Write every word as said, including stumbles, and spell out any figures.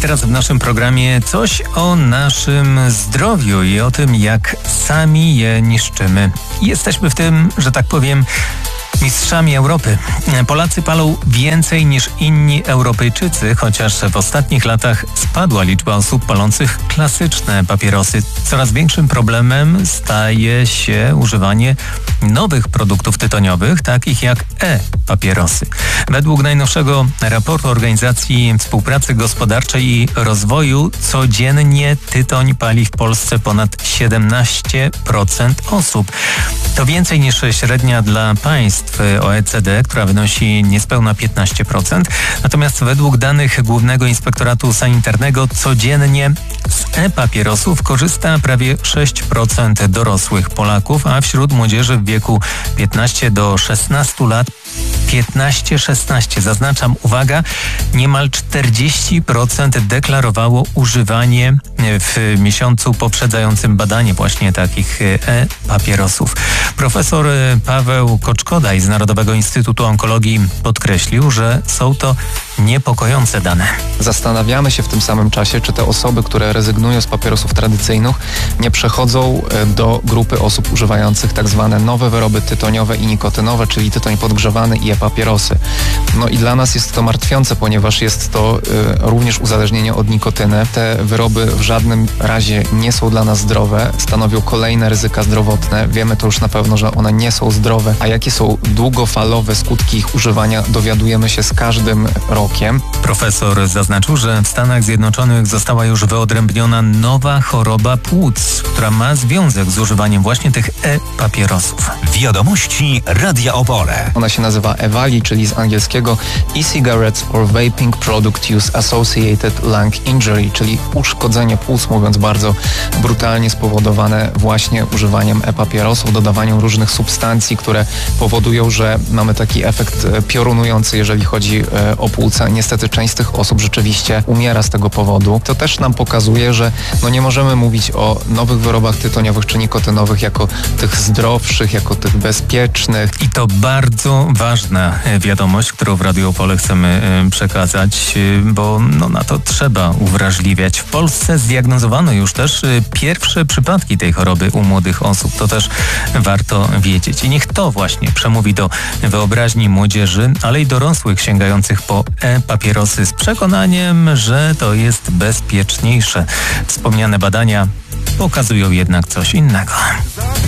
teraz w naszym programie coś o naszym zdrowiu i o tym, jak sami je niszczymy. Jesteśmy w tym, że tak powiem, mistrzami Europy. Polacy palą więcej niż inni Europejczycy, chociaż w ostatnich latach spadła liczba osób palących klasyczne papierosy. Coraz większym problemem staje się używanie nowych produktów tytoniowych, takich jak e-papierosy. Według najnowszego raportu Organizacji Współpracy Gospodarczej i Rozwoju codziennie tytoń pali w Polsce ponad siedemnaście procent osób. To więcej niż średnia dla państw O E C D, która wynosi niespełna piętnaście procent. Natomiast według danych Głównego Inspektoratu Sanitarnego codziennie z e-papierosów korzysta prawie sześć procent dorosłych Polaków, a wśród młodzieży w wieku piętnaście do szesnastu lat piętnaście szesnaście, zaznaczam, uwaga, niemal czterdzieści procent deklarowało używanie w miesiącu poprzedzającym badanie właśnie takich e-papierosów. Profesor Paweł Koczkodaj z Narodowego Instytutu Onkologii podkreślił, że są to niepokojące dane. Zastanawiamy się w tym samym czasie, czy te osoby, które rezygnują z papierosów tradycyjnych, nie przechodzą do grupy osób używających tak zwane nowe wyroby tytoniowe i nikotynowe, czyli tytoń podgrzewany i e-papierosy. No i dla nas jest to martwiące, ponieważ jest to y, również uzależnienie od nikotyny. Te wyroby w żadnym razie nie są dla nas zdrowe, stanowią kolejne ryzyka zdrowotne. Wiemy to już na pewno, że one nie są zdrowe, a jakie są długofalowe skutki ich używania, dowiadujemy się z każdym rokiem. Profesor zaznaczył, że w Stanach Zjednoczonych została już wyodrębniona nowa choroba płuc, która ma związek z używaniem właśnie tych e-papierosów. Wiadomości Radia Opole. Ona się nazywa EVALI, czyli z angielskiego E-Cigarettes or Vaping Product Use Associated Lung Injury, czyli uszkodzenie płuc, mówiąc bardzo brutalnie, spowodowane właśnie używaniem e-papierosów, dodawaniem różnych substancji, które powodują, że mamy taki efekt piorunujący, jeżeli chodzi o płuca. Niestety część z tych osób rzeczywiście umiera z tego powodu. To też nam pokazuje, że no nie możemy mówić o nowych wyrobach tytoniowych czy nikotynowych jako tych zdrowszych, jako tych bezpiecznych. I to bardzo ważna wiadomość, którą w Radiu Opole chcemy przekazać, bo no, na to trzeba uwrażliwiać. W Polsce zdiagnozowano już też pierwsze przypadki tej choroby u młodych osób. To też warto wiedzieć. I niech to właśnie przemówi do wyobraźni młodzieży, ale i dorosłych sięgających po e-papierosy z przekonaniem, że to jest bezpieczniejsze. Wspomniane badania pokazują jednak coś innego.